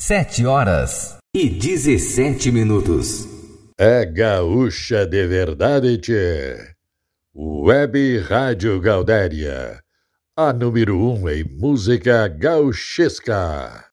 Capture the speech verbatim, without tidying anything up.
Sete horas e dezessete minutos. É gaúcha de verdade, tchê. Web Rádio Gaudéria, a número um em música gauchesca.